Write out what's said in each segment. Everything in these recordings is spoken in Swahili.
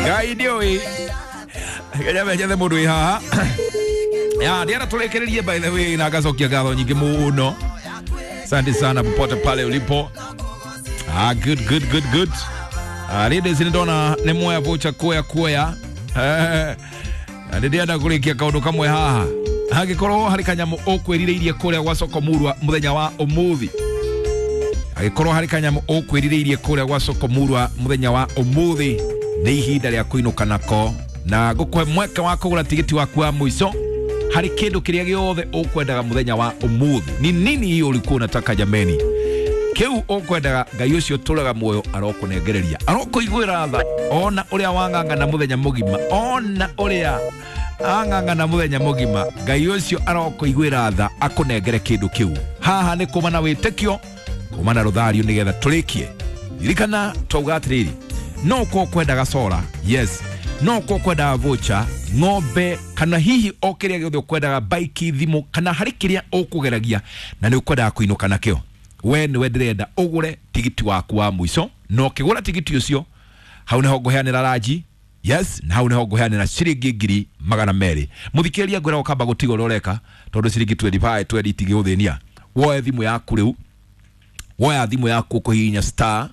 Gai dioi. Kaya meja mundu ihaha. Ya, ndiara tulekererie by the way na gacokia gatho nyingi muno. Asante sana popote pale ulipo. Good. Ladies ndona ne moya vocha kuya. Ndienda kulikia kaundu kamwe haha. Hagikorwo hari kanyamu okwirireirie kuria gwa soko murwa muthenya wa umuthi. Hagikorwo hari kanyamu okwirireirie kuria gwa soko murwa muthenya wa umuthi. Ni ihinda ria kuinuka nako na gukwe mweke wa kugura tigiti waku wa muico. Hari kindu kiria giothe ukwendaga muthenya wa umuthi. Ni nini hiyo ulikuwa unataka jameni? Kiu ukwendaga Ngai ucio turaga muoyo arokunegereria. Arokuiguira tha. Ona uria wanganga na muthenya mugima. Ona uria anganga na muthenya mugima. Ngai ucio arokuiguira tha akunengere kindu kiu. Haha ni kumana witekio, kumana ruthario nigetha turikie. Irikana twauga atiriri. No ko kwendaga sora. Yes. No ko kwendaga vocha, ng'ombe kana hihi okiria giothe kwendaga bike thimu kana hari kiria ukugeragia na ni ukwendaga kuinuka nakio. We ni wendirenda ugure tigiti waku wa muico, no kigura tigiti ucio hau neho nguheanira raji. Yes, na hau neho nguheanira ciringi 200. Muthikiria ngwira ukamba gutiga uroreka tondu ciringi 25 tige uthinia. Woe thimu yaku riu. Woe thimu yaku kuhinya star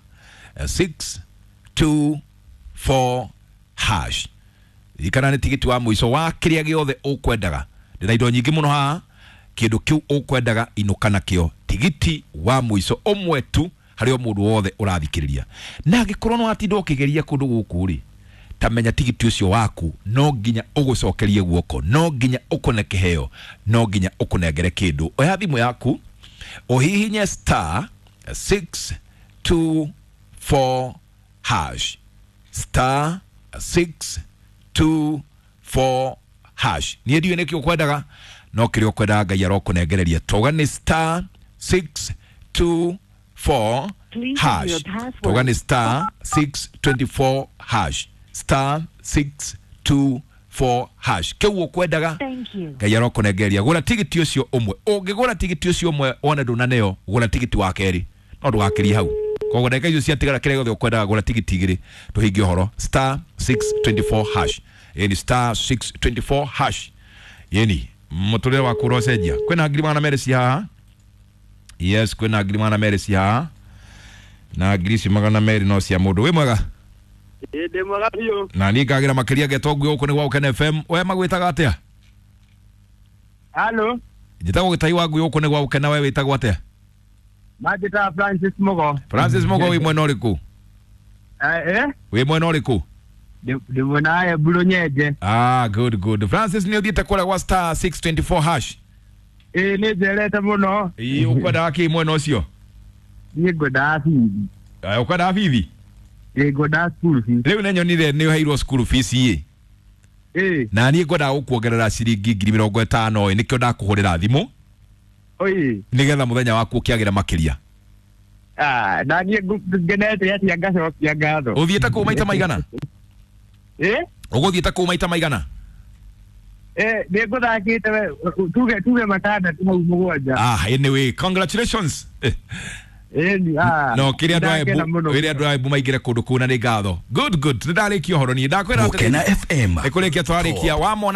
624 hash. Ikana ni tigiti wa muico wa kiria giothe ukwendaga. Ndina indo nyingi muno ha kindu kiu ukwendaga inuka nakio. Tigiti wa muico omwe tu hari o mundu wothe urathikiriria. Na gikorwo no atindo kigeria kundu guku ri. Tamenya tigiti ucio waku no nginya ugucokerie guoko, no nginya ukone kiheo, no nginya ukunengere kindu. Oya thimu yaku ohihinye star 624 hash. Star 624 hash. Ni ndio nekio kwendaga no kirio kwendaga Ngai arokunegereria. Toga ni star 624 hash. Toga ni star 624 hash. Star 624 hash. Kiu kwendaga Ngai arokunegereria. Gura tigiti ucio umwe. Ungigura tigiti ucio umwe ona ndunaneo gura tigiti wa keri. No ndugakiri hau. Kogo ndeka icio ciatigara kirego thio kwendaga gura tigiti igiri tuhingi horo star 624 hash. Yeni star 624 hash. Yeni mutulire wa kurocenjia kwina agrimana meresi haha. Yes, kwina agrimana meresi haha na agrisi magana meri no cia mundu. We mwega? Ende mwega biyo. Na ni ngagira makiria getogwe uko ni wa Ukene FM. We magwitaga atia? Halo. Njitago gitai wagu uko ni wa Ukene, we witagwo atia? Majita Francis Mogo. Francis Mogo wi mwena uriku? Wi mwena uriku? Ndi mwena ya Bulonyeje. Good. Francis ni uthiete kura wa star 624 hash. Ni jerete muno. Ukwenda aki mwena ucio? Ni goda fithi. Ukwenda fithi? Goda school fees. Riu nenyo nithe ni uheirwo school fees ye. Na ni ngwenda gukuongerera ciringi 50 nikio ndakuhurira thimu. Oi. Nigetha muthenya waku ukiagira makiria. Na ni genete ya ngaco ya ngatho. Uthiete ku maita maigana? Uguthiete ku maita maigana? Ni nguthakite tuge matanda tu mugwanja. Anyway, congratulations. No kiria ndwae bumaigire kundu kuna ni ngatho. Good. Ndarikio horo ni ndakwira Ukena FM. Ikulikia twarikia wa mona